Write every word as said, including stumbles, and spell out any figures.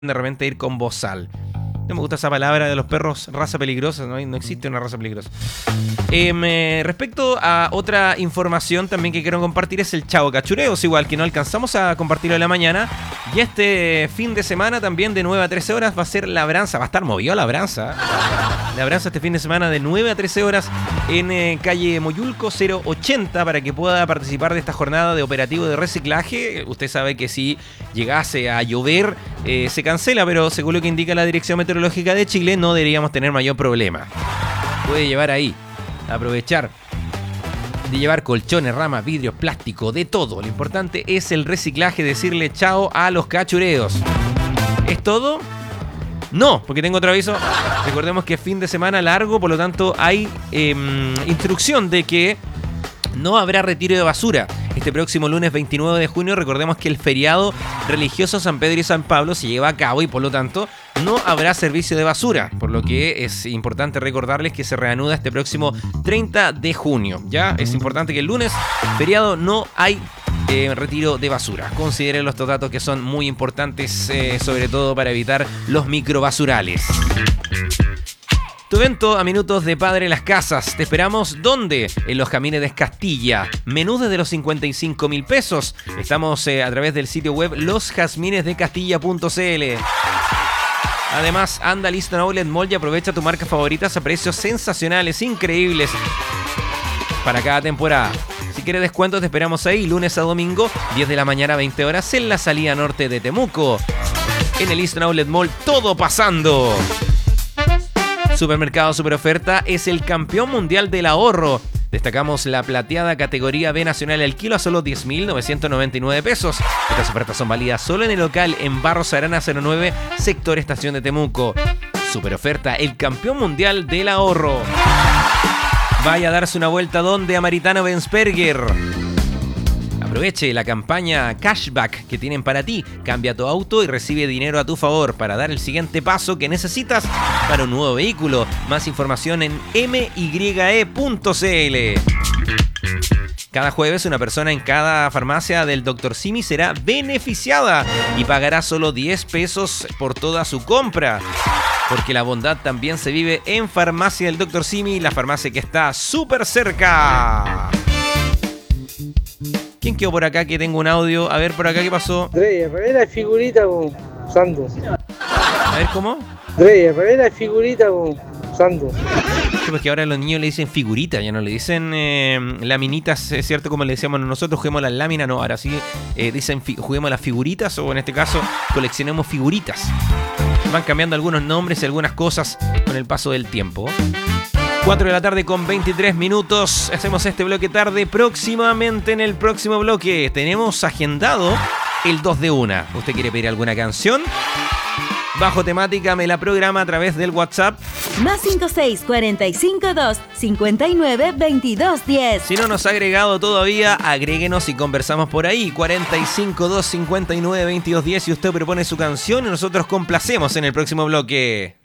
de repente ir con bozal. No me gusta esa palabra de los perros, raza peligrosa, no, no existe una raza peligrosa. Eh, respecto a otra información también que quiero compartir es el Chavo Cachureos, igual que no alcanzamos a compartirlo en la mañana. Y este fin de semana también de nueve a trece horas va a ser Labranza, va a estar movido Labranza. Labranza este fin de semana de nueve a trece horas en eh, calle Moyulco cero ochenta para que pueda participar de esta jornada de operativo de reciclaje. Usted sabe que si llegase a llover eh, se cancela, pero según lo que indica la Dirección Meteorológica de Chile no deberíamos tener mayor problema. Puede llevar ahí, aprovechar de llevar colchones, ramas, vidrios, plástico, de todo. Lo importante es el reciclaje, decirle chao a los cachureos. ¿Es todo? No, porque tengo otro aviso. Recordemos que es fin de semana largo, por lo tanto hay eh, instrucción de que no habrá retiro de basura. Este próximo lunes veintinueve de junio, recordemos que el feriado religioso San Pedro y San Pablo se lleva a cabo y por lo tanto no habrá servicio de basura, por lo que es importante recordarles que se reanuda este próximo treinta de junio. Ya es importante que el lunes, feriado, no hay eh, retiro de basura. Consideren estos datos que son muy importantes, eh, sobre todo para evitar los microbasurales. Tu evento a minutos de Padre Las Casas. Te esperamos, ¿dónde? En los Jazmines de Castilla. Menú desde los cincuenta y cinco mil pesos. Estamos eh, a través del sitio web los jazmines de castilla punto c l. Además, anda a Liston Outlet Mall y aprovecha tu marca favoritas a precios sensacionales, increíbles, para cada temporada. Si quieres descuentos, te esperamos ahí, lunes a domingo, diez de la mañana a veinte horas, en la salida norte de Temuco. En el Liston Outlet Mall, todo pasando. Supermercado Super Oferta es el campeón mundial del ahorro. Destacamos la plateada categoría B nacional al kilo a solo diez mil novecientos noventa y nueve pesos. Estas ofertas son válidas solo en el local en Barros Arana cero nueve, sector Estación de Temuco. Super Oferta, el campeón mundial del ahorro. Vaya a darse una vuelta donde a Maritano Benzberger. Aproveche la campaña Cashback que tienen para ti. Cambia tu auto y recibe dinero a tu favor para dar el siguiente paso que necesitas para un nuevo vehículo. Más información en m y e punto c l. Cada jueves una persona en cada farmacia del doctor Simi será beneficiada y pagará solo diez pesos por toda su compra. Porque la bondad también se vive en Farmacia del doctor Simi, la farmacia que está súper cerca. ¿Quién quedó por acá que tengo un audio? A ver, por acá, ¿qué pasó? Dre, revela figurita con Santos. A ver, ¿cómo? Dre, revela figurita con Santos. Sí, porque ahora los niños le dicen figurita, ya no le dicen eh, laminitas, es cierto, como le decíamos nosotros, juguemos las láminas, no, ahora sí eh, dicen fi- juguemos las figuritas, o en este caso, coleccionemos figuritas. Van cambiando algunos nombres y algunas cosas con el paso del tiempo. cuatro de la tarde con veintitrés minutos. Hacemos este bloque tarde. Próximamente en el próximo bloque tenemos agendado el dos de una. ¿Usted quiere pedir alguna canción? Bajo temática me la programa a través del WhatsApp. Más cinco seis cuatro cinco dos cinco nueve veintidós diez. Si no nos ha agregado todavía, agréguenos y conversamos por ahí. cuarenta y cinco dos cincuenta y nueve veintidós diez. Y usted propone su canción y nosotros complacemos en el próximo bloque.